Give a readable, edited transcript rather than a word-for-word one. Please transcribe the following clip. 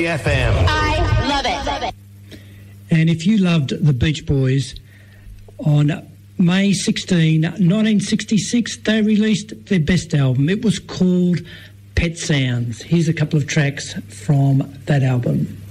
Country FM. I love it. And if you loved the Beach Boys, on May 16, 1966, they released their best album. It was called Pet Sounds. Here's a couple of tracks from that album.